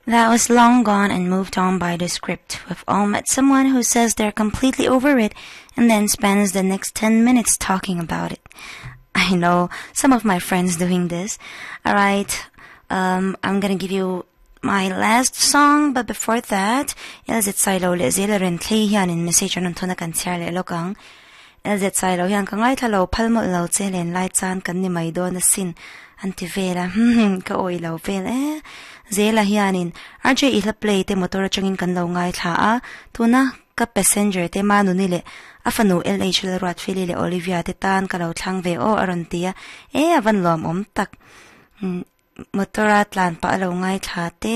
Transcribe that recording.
That was Long Gone and Moved On by The Script. We've all met someone who says they're completely over it and then spends the next 10 minutes talking about it. I know some of my friends doing this. Alright, I'm gonna give you my last song, but before that, ilzit saylo le zila rin tlay hiyan in message on tona kan tiar le lokang. Ilzit saylo hiyan kangay talo palmo ilaw tselin light san kan ni may do na sin antivela ka o ilaw vel zela hiyanin RJ ila play te motor changin kan law ngay thaa tuna ka passenger te manu nile afanu LH le rat fili le Olivia te tan ka law thang ve o arontia avan lom tak motorat lan pa alaw ngay thaa te